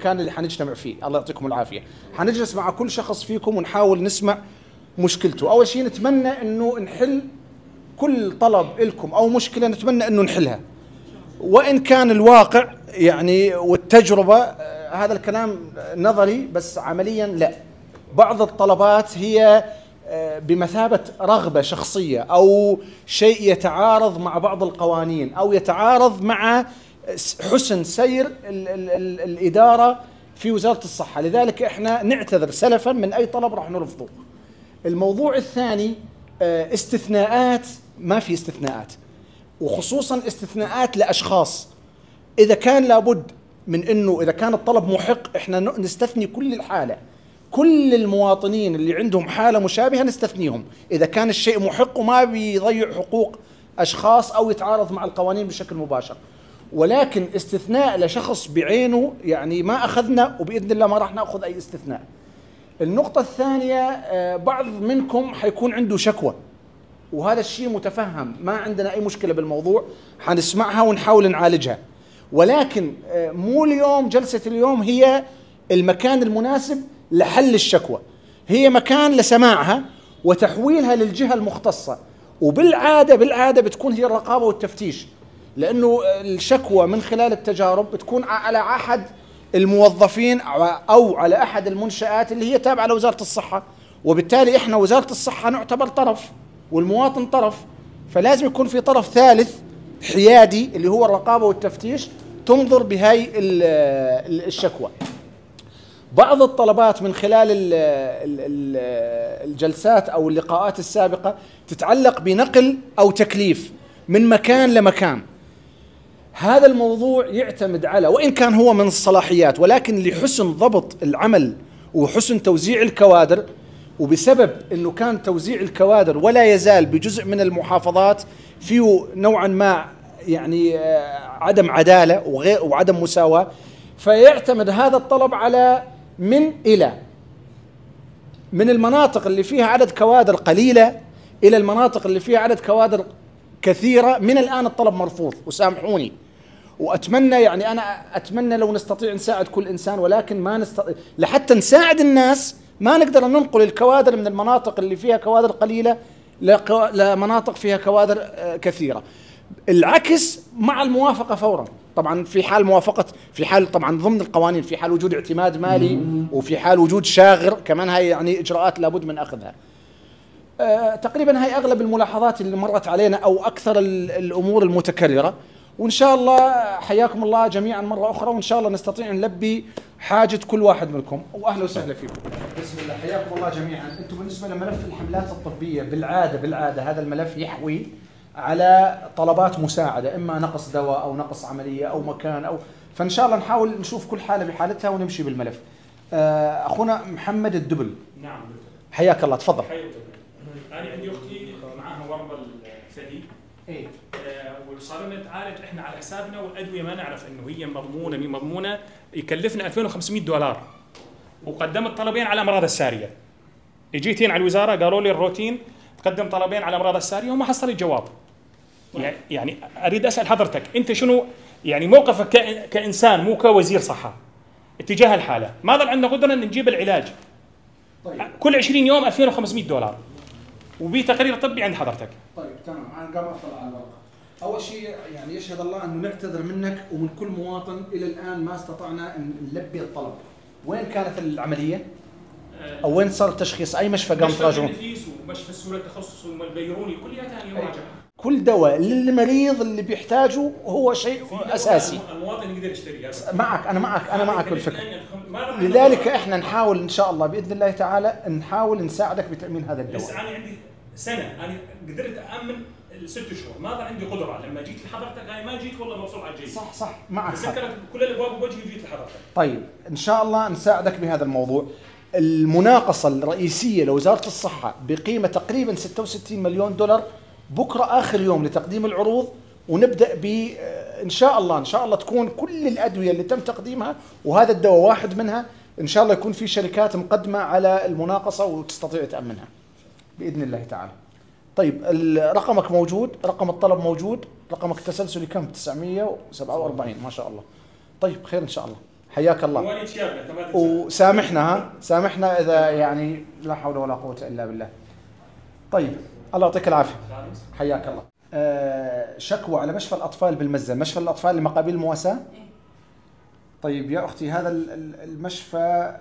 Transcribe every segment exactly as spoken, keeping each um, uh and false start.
المكان اللي حنجتمع فيه. الله يعطيكم العافية. حنجلس مع كل شخص فيكم ونحاول نسمع مشكلته. أول شيء نتمنى أنه نحل كل طلب لكم أو مشكلة، نتمنى أنه نحلها، وإن كان الواقع يعني والتجربة هذا الكلام نظري بس عمليا لا. بعض الطلبات هي بمثابة رغبة شخصية أو شيء يتعارض مع بعض القوانين أو يتعارض مع حسن سير ال ال ال الإدارة في وزارة الصحة، لذلك إحنا نعتذر سلفا من أي طلب راح نرفضه. الموضوع الثاني استثناءات، ما في استثناءات، وخصوصا استثناءات لأشخاص. إذا كان لابد من أنه إذا كان الطلب محق إحنا نستثني كل الحالة، كل المواطنين اللي عندهم حالة مشابهة نستثنيهم إذا كان الشيء محق وما بيضيع حقوق أشخاص أو يتعارض مع القوانين بشكل مباشر. ولكن استثناء لشخص بعينه يعني ما أخذنا، وبإذن الله ما راح نأخذ أي استثناء. النقطة الثانية، بعض منكم حيكون عنده شكوى وهذا الشيء متفهم، ما عندنا أي مشكلة بالموضوع، حنسمعها ونحاول نعالجها. ولكن مو اليوم، جلسة اليوم هي المكان المناسب لحل الشكوى، هي مكان لسماعها وتحويلها للجهة المختصة. وبالعادة بالعادة بتكون هي الرقابة والتفتيش، لأنه الشكوى من خلال التجارب بتكون على أحد الموظفين أو على أحد المنشآت اللي هي تابعة لوزارة الصحة، وبالتالي إحنا وزارة الصحة نعتبر طرف والمواطن طرف، فلازم يكون في طرف ثالث حيادي اللي هو الرقابة والتفتيش تنظر بهاي الشكوى. بعض الطلبات من خلال الجلسات أو اللقاءات السابقة تتعلق بنقل أو تكليف من مكان لمكان. هذا الموضوع يعتمد على، وإن كان هو من الصلاحيات، ولكن لحسن ضبط العمل وحسن توزيع الكوادر، وبسبب أنه كان توزيع الكوادر ولا يزال بجزء من المحافظات فيه نوعا ما يعني عدم عدالة وعدم مساواة، فيعتمد هذا الطلب على من إلى، من المناطق اللي فيها عدد كوادر قليلة إلى المناطق اللي فيها عدد كوادر كثيرة. من الآن الطلب مرفوض، وسامحوني، وأتمنى يعني أنا أتمنى لو نستطيع نساعد كل إنسان، ولكن ما نستطيع لحتى نساعد الناس ما نقدر ننقل الكوادر من المناطق اللي فيها كوادر قليلة لمناطق فيها كوادر كثيرة. العكس مع الموافقة فورا، طبعا في حال موافقة، في حال طبعا ضمن القوانين، في حال وجود اعتماد مالي وفي حال وجود شاغر كمان، هاي يعني إجراءات لابد من أخذها. أه تقريبا هاي أغلب الملاحظات اللي مرت علينا أو أكثر الأمور المتكررة، وإن شاء الله حياكم الله جميعا مرة أخرى، وإن شاء الله نستطيع نلبي حاجة كل واحد منكم. وأهلا وسهلا فيكم. بسم الله، حياكم الله جميعا. أنتم بالنسبة لملف الحملات الطبية بالعادة بالعادة هذا الملف يحوي على طلبات مساعدة، إما نقص دواء أو نقص عملية أو مكان أو، فإن شاء الله نحاول نشوف كل حالة بحالتها ونمشي بالملف. أخونا محمد الدبل. نعم. حياك الله، تفضل. أنا عندي أختي معها ورم الثدي. إيه. وصار لنا نتعالج إحنا على حسابنا، والأدوية ما نعرف إنه هي مضمونة مي مضمونة، يكلفنا ألفين وخمسمئة دولار. وقدمت طلبين على أمراض السارية. اجيتين على الوزارة قالوا لي الروتين تقدم طلبين على أمراض السارية وما حصل الجواب. يعني يعني أريد أسأل حضرتك أنت شنو يعني موقفك كإنسان مو كوزير صحة اتجاه الحالة؟ ما ظل عندنا قدرة أن نجيب العلاج. طيب. كل عشرين يوم ألفين وخمسمئة دولار وبي تقرير طبي عند حضرتك. طيب تمام، أنا قام أطلع على الورقة. أول شيء يعني يشهد الله أنه نعتذر منك ومن كل مواطن، إلى الآن ما استطعنا أن نلبي الطلب. وين كانت العملية؟ أو وين صار التشخيص؟ أي مشفى قام تراجعون؟ مشفى النفيس ومشفى السورة التخصص والبيروني كلها ثانية مراجعة. كل دواء للمريض اللي بيحتاجه هو شيء أساسي. المواطن يقدر يشتريه. معك أنا معك أنا معك بالفكرة. لذلك إحنا نحاول إن شاء الله بإذن الله تعالى نحاول نساعدك بتأمين هذا الدواء. بس أنا عندي سنة أنا قدرت أأمن ست شهور، ما عندي قدرة. لما جيت لحضرتك أنا ما جيت والله موصول على الجيش. صح صح معك. سكرت كل الأبواب بوجهي وجيت لحضرتك. طيب إن شاء الله نساعدك بهذا الموضوع. المناقصة الرئيسية لوزارة الصحة بقيمة تقريبا ستة وستين مليون دولار، بكرة آخر يوم لتقديم العروض، ونبدأ ب إن شاء الله إن شاء الله تكون كل الأدوية اللي تم تقديمها، وهذا الدواء واحد منها، إن شاء الله يكون في شركات مقدمة على المناقصة وتستطيع تأمنها بإذن الله تعالى. طيب رقمك موجود، رقم الطلب موجود، رقمك التسلسلي كم؟ تسعمئة وسبعة وأربعين ما شاء الله. طيب خير إن شاء الله. حياك الله. مواليد شيابنا تبادل. وسامحنا ها سامحنا اذا يعني لا حول ولا قوه الا بالله. طيب الله يعطيك العافيه. حياك الله. آه شكوى على مشفى الاطفال بالمزه، مشفى الاطفال لمقابل المواساه؟ طيب يا اختي هذا المشفى،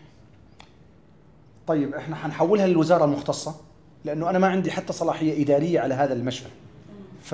طيب احنا حنحولها للوزاره المختصه لانه انا ما عندي حتى صلاحيه اداريه على هذا المشفى. ف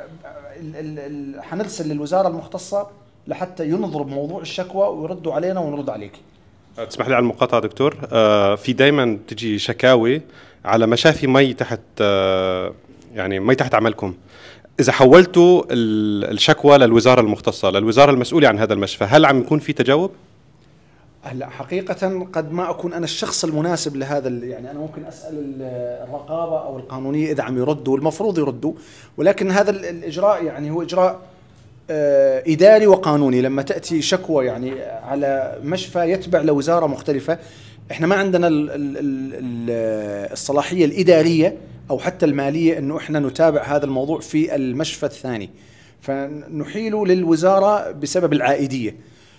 حنرسل للوزاره المختصه لحتى ينظروا بموضوع الشكوى ويردوا علينا ونرد عليك. تسمح لي على المقاطعه دكتور، آه في دائما تجي شكاوي على مشافي مي تحت آه يعني مي تحت عملكم. اذا حولتوا الشكوى للوزاره المختصه للوزاره المسؤوله عن هذا المشفى، هل عم يكون في تجاوب؟ هلا حقيقة قد ما أكون أنا الشخص المناسب لهذا، يعني أنا ممكن أسأل الرقابة أو القانونية إذا عم يردوا، المفروض يردوا، ولكن هذا الإجراء يعني هو إجراء إداري وقانوني. لما تأتي شكوى يعني على مشفى يتبع لوزارة مختلفة، إحنا ما عندنا الصلاحية الإدارية أو حتى المالية إنه إحنا نتابع هذا الموضوع في المشفى الثاني، فنحيله للوزارة بسبب العائدية.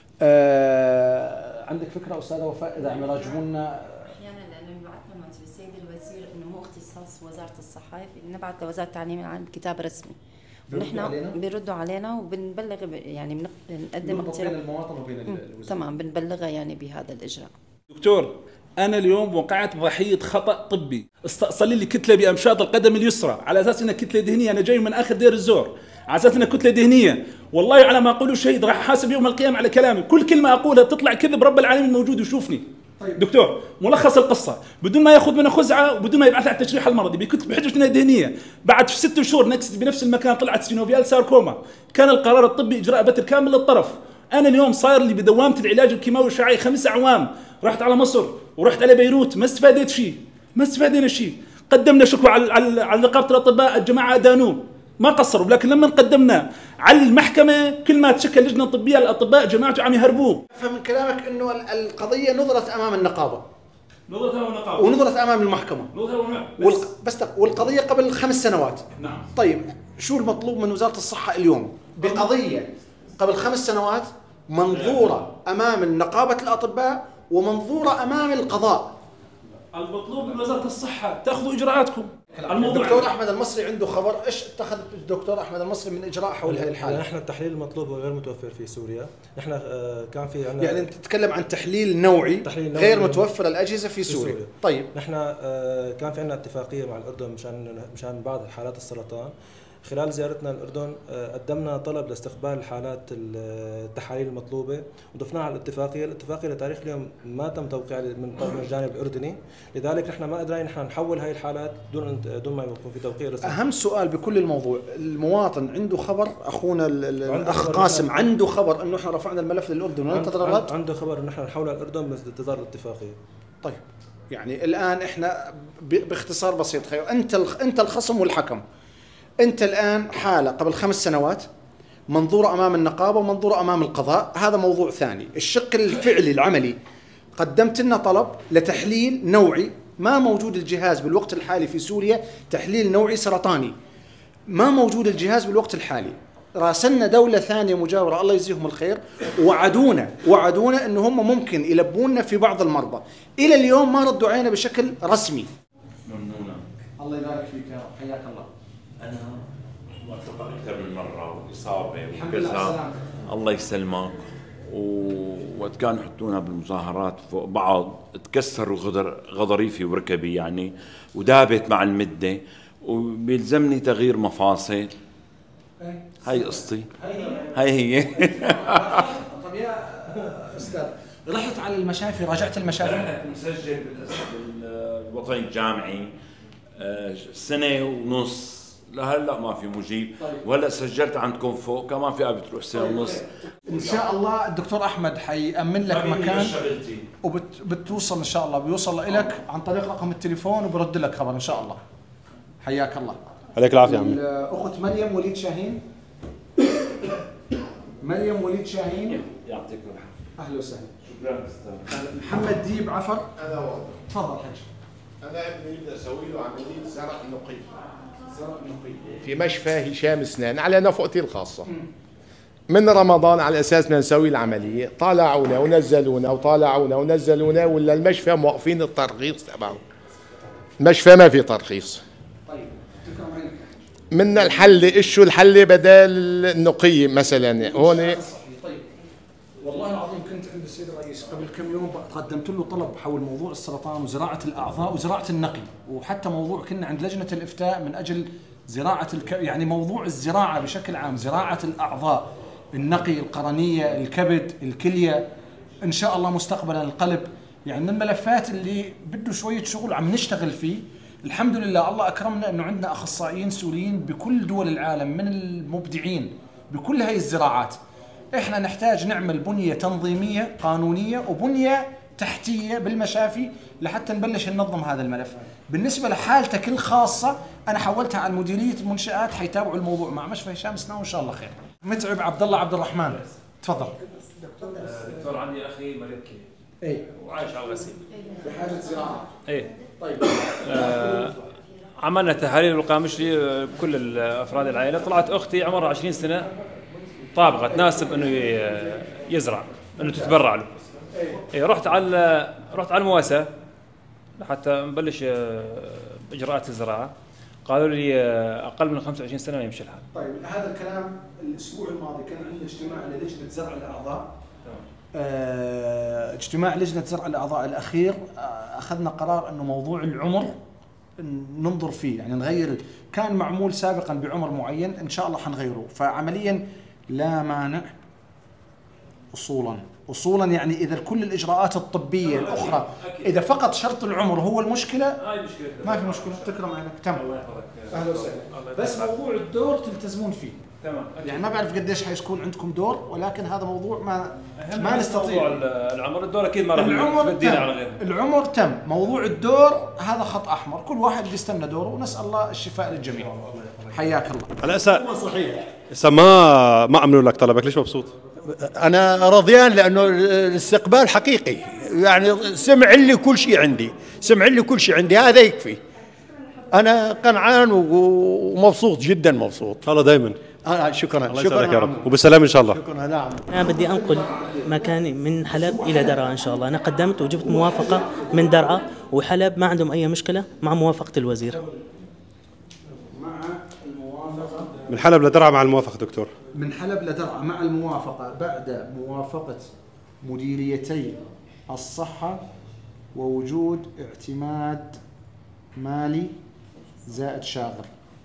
أه عندك فكره استاذه وفاء اذا عم يراجعوا لنا؟ احيانا لانه بيبعثنا من السيد الوزير انه هو اختصاص وزاره الصحه، نبعث لوزاره التعليم العام كتاب رسمي ونحن بيردوا علينا وبنبلغ يعني بنقدم بين المواطن وبين الوزير. تمام بنبلغها يعني بهذا الاجراء. دكتور انا اليوم وقعت ضحيه خطا طبي، استأصل لي كتله بامشاط القدم اليسرى على اساس انها كتله دهنيه، انا جاي من اخر دير الزور على اساس انها كتله دهنيه، والله على ما اقوله شهيد راح احاسب يوم القيامه على كلامي، كل كلمه اقولها تطلع كذب، رب العالمين موجود ويشوفني. طيب. دكتور ملخص القصه بدون ما ياخذ منها خزعه وبدون ما يبعث على التشريح المرضي بكتب بحجه انها دهنيه، بعد ست شهور نكست بنفس المكان طلعت سينوفيال ساركوما، كان القرار الطبي اجراء بتر كامل للطرف. انا اليوم صاير لي بدوامه العلاج الكيماوي الشعاعي خمس اعوام، رحت على مصر ورحت على بيروت ما استفاديت شيء، ما استفادينا شيء، قدمنا شكوى على على, على نقابه الاطباء الجماعه ادانوه ما قصروا، لكن لما قدمنا على المحكمه كل ما تشكل لجنه طبيه الاطباء جماعته عم يهربوه. فمن كلامك انه القضيه نظرت امام النقابه، نظرت امام النقابه ونظرت امام المحكمه، نظرت امام والق... بس والقضيه قبل خمس سنوات. نعم. طيب شو المطلوب من وزاره الصحه اليوم بقضيه قبل خمس سنوات منظوره امام نقابه الاطباء ومنظوره امام القضاء؟ المطلوب من وزاره الصحه تاخذوا اجراءاتكم. الموضوع الدكتور احمد المصري عنده خبر، ايش اتخذ الدكتور احمد المصري من اجراء حول هذه الحاله؟ نحن التحليل المطلوب غير متوفر في سوريا، نحن كان في عندنا يعني انت تتكلم عن تحليل نوعي, تحليل نوعي غير متوفر الاجهزه في, في سوريا. سوريا. طيب نحن كان في عندنا اتفاقيه مع الاردن مشان مشان بعض حالات السرطان. خلال زيارتنا الأردن قدمنا طلب لاستقبال الحالات التحاليل المطلوبة وضفناها على الاتفاقية، الاتفاقية لتاريخ اليوم ما تم توقيعها من من الجانب الأردني، لذلك نحن ما قدرنا نحن نحول هاي الحالات دون دون ما يكون في توقيع رسمي. أهم سؤال بكل الموضوع، المواطن عنده خبر، أخونا الأخ قاسم عنده خبر إنه إحنا رفعنا الملف للأردن وننتظر الرد؟ عنده خبر إنه إحنا نحولها للأردن بانتظار الاتفاقية. طيب يعني الآن إحنا باختصار بسيط خير، أنت أنت الخصم والحكم. أنت الآن حالة قبل خمس سنوات منظورة أمام النقابة ومنظورة أمام القضاء، هذا موضوع ثاني. الشق الفعلي العملي قدمت لنا طلب لتحليل نوعي، ما موجود الجهاز بالوقت الحالي في سوريا، تحليل نوعي سرطاني ما موجود الجهاز بالوقت الحالي. راسلنا دولة ثانية مجاورة الله يجزيهم الخير وعدونا وعدونا أنه هم ممكن يلبونا في بعض المرضى، إلى اليوم ما ردوا علينا بشكل رسمي. ممنونة. الله يبارك فيك يا رب، حياك الله. أنا معتقل أكثر من مرة وإصابة وكذا، الله يسلمك. ووقت كانوا يحطونا بالمظاهرات فوق بعض تكسروا غضر غضاريفي وركبي يعني، ودابت مع المدة وبيلزمني تغيير مفاصل. هاي قصتي، هاي هي. طب يا أستاذ رحت على المشافي، راجعت المشافي؟ مسجل بالوطني الجامعي سنة ونص لهلا ما في مجيب. طيب. وهلا سجلت عندكم فوق كمان في ابي تروح سنه ونص. ان شاء الله الدكتور احمد حيأمن لك مكان وبتوصل ان شاء الله، بيوصل لك عن طريق رقم التليفون وبرد لك خبر ان شاء الله. حياك الله. عليك العافيه يا عمي. اخت مريم وليد شاهين. مريم وليد شاهين يعطيكم العافيه. اهلا وسهلا. شكرا استاذ. محمد ديب عفر. انا واضح. تفضل حج. انا ابني بدي اسوي له عمليه زرع نقي. في مشفى هشام اسنان على نفقتي الخاصه. من رمضان على اساس بدنا نسوي العمليه، طالعونا ونزلونا وطالعونا ونزلونا، ولا المشفى موقفين الترخيص تبعه. المشفى ما في ترخيص. طيب من الحل شو الحل بدل النقيه مثلا هون؟ طيب والله العظيم كنت عند السيد الرئيس قبل كم يوم قدمت له طلب حول موضوع السرطان وزراعه الاعضاء وزراعه النقي، وحتى موضوع كنا عند لجنه الافتاء من اجل زراعه الك... يعني موضوع الزراعه بشكل عام، زراعه الاعضاء، النقي، القرنيه، الكبد، الكليه، ان شاء الله مستقبلا القلب، يعني من الملفات اللي بده شويه شغل عم نشتغل فيه. الحمد لله الله اكرمنا انه عندنا اخصائيين سوريين بكل دول العالم من المبدعين بكل هاي الزراعات. احنا نحتاج نعمل بنيه تنظيميه قانونيه وبنيه تحتيه بالمشافي لحتى نبلش ننظم هذا الملف. بالنسبه لحالتك الخاصه انا حولتها على مديريه المنشات حيتابعوا الموضوع مع مشفى هشام سناوي وان شاء الله خير. متعب عبد الله عبد الرحمن تفضل. دكتور عندي اخي مريض كلى. اي وعايش على الغسيل. بحاجه زراعه. ايه. طيب. آه عملنا تحاليل القامشلي بكل افراد العائله، طلعت اختي عمرها عشرين سنه طابقه تناسب انه يزرع، انه تتبرع له. إيه رحت على رحت على المواساه لحتى نبلش اجراءات الزراعه، قالوا لي اقل من خمسة وعشرين سنه ما يمشي الحال. طيب هذا الكلام الاسبوع الماضي كان عندنا اجتماع للجنه زرع الاعضاء. آه اجتماع لجنه زرع الاعضاء الاخير آه اخذنا قرار انه موضوع العمر ننظر فيه، يعني نغير، كان معمول سابقا بعمر معين ان شاء الله حنغيره، فعمليا لا مانع اصولا اصولا يعني اذا كل الاجراءات الطبيه الاخرى اذا فقط شرط العمر هو المشكله هاي مشكله ما في مشكله. تكرم عينك تم. اهلا وسهلا. بس موضوع الدور تلتزمون فيه. تمام. يعني ما بعرف قديش حيكون عندكم دور، ولكن هذا موضوع ما ما نستطيع. موضوع العمر الدور اكيد ما راح نبدينا على غيره. العمر تم، موضوع الدور هذا خط احمر، كل واحد بيستنى دوره ونسال الله الشفاء للجميع. حياك الله. هلا هسه صحيح هسه ما ما عملوا لك طلبك، ليش مبسوط؟ أنا رضيان لأنه الاستقبال حقيقي، يعني سمع لي كل شيء عندي، سمع لي كل شيء عندي، هذا يكفي. أنا قنعان ومبسوط جدا مبسوط. الله دائما. آه شكرا الله شكرا يا رب وبالسلامة إن شاء الله. شكرا. نعم. أنا بدي أنقل مكاني من حلب إلى درعا إن شاء الله. أنا قدمت وجبت موافقة من درعا، وحلب ما عندهم أي مشكلة مع موافقة الوزير. من حلب لدرعا مع الموافقة دكتور. من حلب لدرعا مع الموافقة بعد موافقة مديريتي الصحة ووجود اعتماد مالي زائد شاغر.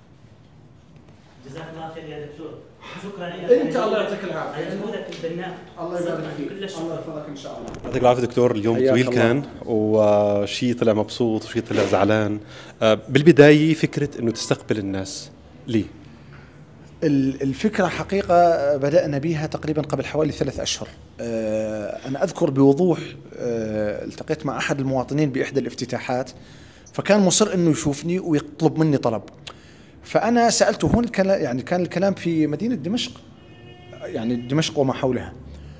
جزاك الله خير يا دكتور. شكرا لك. انت الله يعطيك العافيه. مجهودك البناء. الله يبارك فيك. الله يحفظك ان شاء الله. يعطيك العافيه دكتور. اليوم طويل كان وشيء طلع مبسوط وشيء طلع زعلان. بالبدايه فكره انه تستقبل الناس ليه؟ الفكره حقيقه بدانا بها تقريبا قبل حوالي ثلاث اشهر. انا اذكر بوضوح التقيت مع احد المواطنين باحدى الافتتاحات، فكان مصر انه يشوفني ويطلب مني طلب. فأنا سألته هون الكلام، يعني كان الكلام في مدينة دمشق، يعني دمشق وما حولها.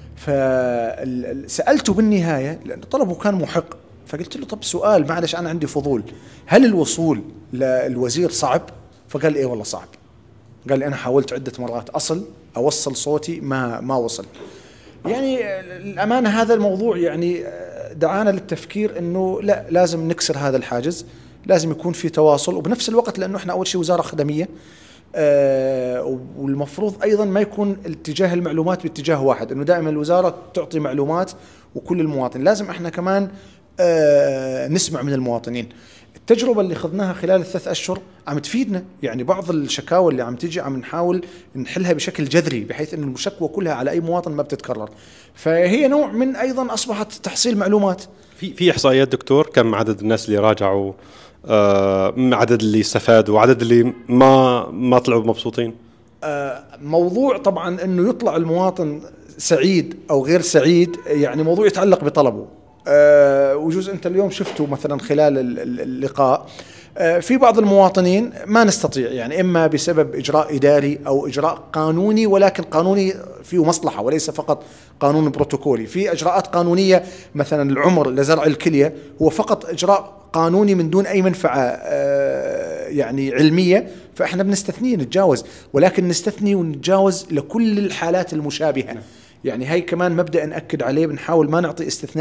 فسألته بالنهاية لأن طلبه كان محق، فقلت له طب سؤال معلش أنا عندي فضول، هل الوصول للوزير صعب؟ فقال إيه والله صعب. قال لي أنا حاولت عدة مرات أصل أوصل صوتي ما ما وصل. يعني الأمانة هذا الموضوع يعني دعانا للتفكير إنه لا، لازم نكسر هذا الحاجز، لازم يكون في تواصل، وبنفس الوقت لانه احنا اول شيء وزاره خدميه، آه والمفروض ايضا ما يكون اتجاه المعلومات باتجاه واحد، انه دائما الوزاره تعطي معلومات وكل المواطن، لازم احنا كمان آه نسمع من المواطنين. التجربه اللي اخذناها خلال الثلاث اشهر عم تفيدنا، يعني بعض الشكاوى اللي عم تيجي عم نحاول نحلها بشكل جذري بحيث ان الشكوى كلها على اي مواطن ما بتتكرر، فهي نوع من ايضا اصبحت تحصيل معلومات. في في احصائيات دكتور كم عدد الناس اللي راجعوا، آه عدد اللي استفادوا وعدد اللي ما ما طلعوا مبسوطين؟ آه موضوع طبعا انه يطلع المواطن سعيد او غير سعيد، يعني موضوع يتعلق بطلبه. آه وجزء انت اليوم شفته مثلا خلال اللقاء، آه في بعض المواطنين ما نستطيع، يعني اما بسبب اجراء اداري او اجراء قانوني، ولكن قانوني فيه مصلحه وليس فقط قانون بروتوكولي. في اجراءات قانونيه مثلا العمر لزرع الكليه هو فقط اجراء قانوني من دون اي منفعه آه يعني علمية فإحنا بنستثني نتجاوز، ولكن نستثني ونتجاوز لكل الحالات المشابهة. يعني هاي كمان مبدأ نأكد عليه، بنحاول ما نعطي استثناء